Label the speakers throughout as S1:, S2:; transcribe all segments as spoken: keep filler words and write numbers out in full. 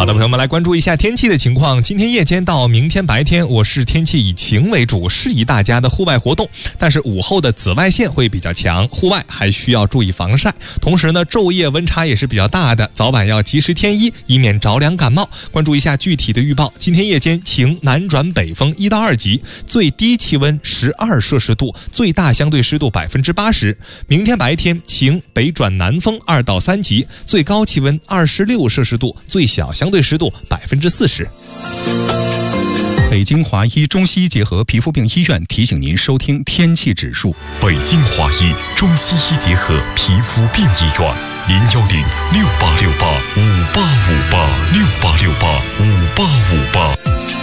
S1: 好的，朋友们来关注一下天气的情况。今天夜间到明天白天，我市天气以晴为主，适宜大家的户外活动。但是午后的紫外线会比较强，户外还需要注意防晒。同时呢，昼夜温差也是比较大的，早晚要及时添衣，以免着凉感冒。关注一下具体的预报。今天夜间晴，南转北风一到二级，最低气温十二摄氏度，最大相对湿度百分之八十。明天白天晴，北转南风二到三级，最高气温二十六摄氏度，最小相对湿度百分之四十。
S2: 北京华医中西医结合皮肤病医院提醒您收听天气指数。
S3: 北京华医中西医结合皮肤病医院，零幺零六八六八五八五八六八六八五八五八。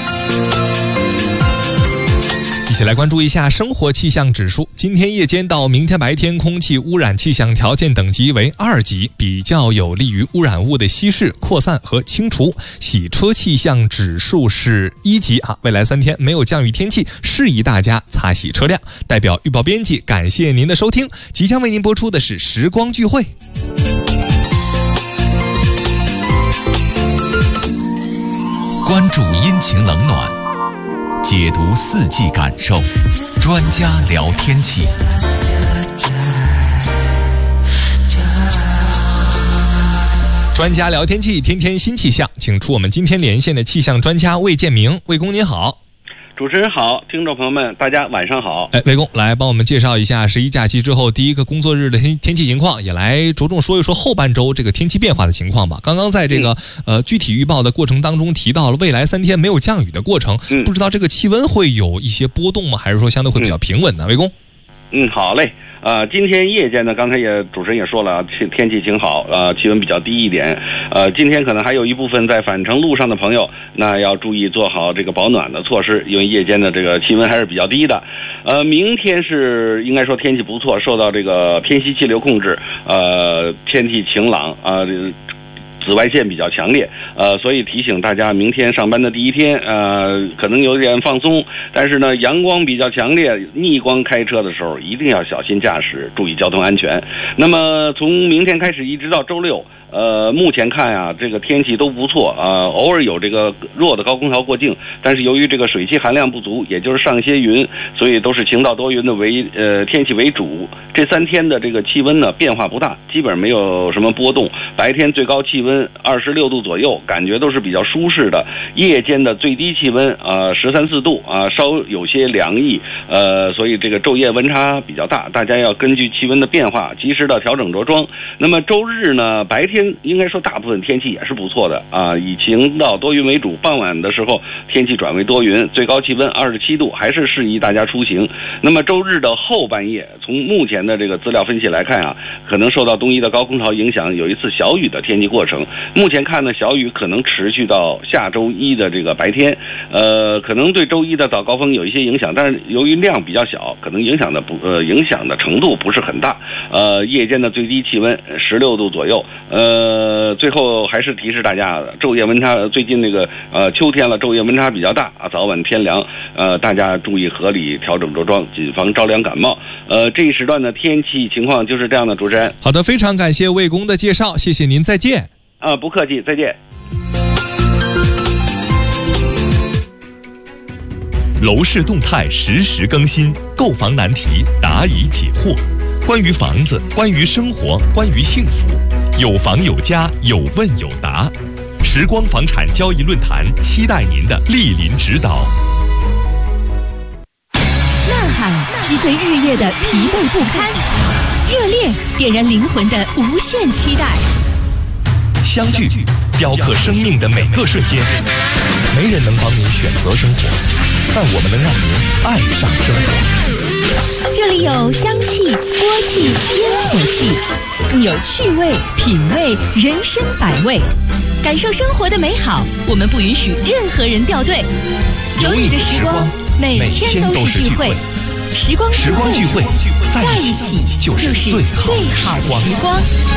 S1: 一起来关注一下生活气象指数。今天夜间到明天白天，空气污染气象条件等级为二级，比较有利于污染物的稀释、扩散和清除。洗车气象指数是一级啊，未来三天没有降雨天气，适宜大家擦洗车辆。代表预报编辑感谢您的收听，即将为您播出的是时光聚会。
S3: 关注阴晴冷暖，解读四季感受，专家聊天气。
S1: 专家聊天气，天天新气象，请出我们今天连线的气象专家魏建明。魏工您好。
S4: 主持人好，听众朋友们大家晚上好。
S1: 哎，魏工来帮我们介绍一下十一假期之后第一个工作日的天天气情况，也来着重说一说后半周这个天气变化的情况吧。刚刚在这个、嗯、呃具体预报的过程当中提到了未来三天没有降雨的过程、嗯、不知道这个气温会有一些波动吗？还是说相对会比较平稳呢？魏工。
S4: 嗯，好嘞。呃，今天夜间呢，刚才也主持人也说了，天天气挺好，呃，气温比较低一点。呃，今天可能还有一部分在返程路上的朋友，那要注意做好这个保暖的措施，因为夜间的这个气温还是比较低的。呃，明天是应该说天气不错，受到这个偏西气流控制，呃，天气晴朗啊。呃紫外线比较强烈，呃，所以提醒大家，明天上班的第一天，呃，可能有点放松，但是呢，阳光比较强烈，逆光开车的时候一定要小心驾驶，注意交通安全。那么从明天开始一直到周六，呃，目前看啊，这个天气都不错啊、呃，偶尔有这个弱的高空槽过境，但是由于这个水汽含量不足，也就是上些云，所以都是晴到多云的为呃天气为主。这三天的这个气温呢变化不大，基本没有什么波动。白天最高气温二十六度左右，感觉都是比较舒适的。夜间的最低气温啊十三四度啊，稍有些凉意，呃，所以这个昼夜温差比较大，大家要根据气温的变化及时的调整着装。那么周日呢，白天应该说大部分天气也是不错的啊，以晴到多云为主。傍晚的时候天气转为多云，最高气温二十七度，还是适宜大家出行。那么周日的后半夜，从目前的这个资料分析来看啊，可能受到东移的高空槽影响，有一次小雨的天气过程。目前看呢，小雨可能持续到下周一的这个白天，呃，可能对周一的早高峰有一些影响，但是由于量比较小，可能影响的不呃影响的程度不是很大。呃，夜间的最低气温十六度左右。呃，最后还是提示大家，昼夜温差最近那个呃秋天了，昼夜温差比较大啊，早晚偏凉，呃，大家注意合理调整着装，谨防着凉感冒。呃，这一时段的天气情况就是这样的，主持人。
S1: 好的，非常感谢魏工的介绍，谢谢您，再见。
S4: 啊，不客气，再见。
S3: 楼市动态实时更新，购房难题答疑解惑。关于房子，关于生活，关于幸福，有房有家，有问有答。时光房产交易论坛期待您的莅临指导。
S5: 呐喊击碎日夜的疲惫不堪，热烈点燃灵魂的无限期待。
S3: 相聚雕刻生命的每个瞬间。
S1: 没人能帮您选择生活，但我们能让您爱上生活。
S5: 这里有香气、锅气、烟火气，有趣味、品味、人生百味，感受生活的美好。我们不允许任何人掉队。有你的时光，每天都是聚会。时光
S3: 时光聚会，
S5: 在一起就是最好的时光。